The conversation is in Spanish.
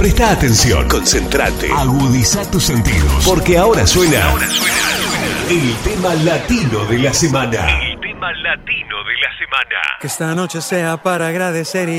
Presta atención, concentrate, agudiza tus sentidos, porque ahora suena el tema latino de la semana. El tema latino de la semana. Que esta noche sea para agradecer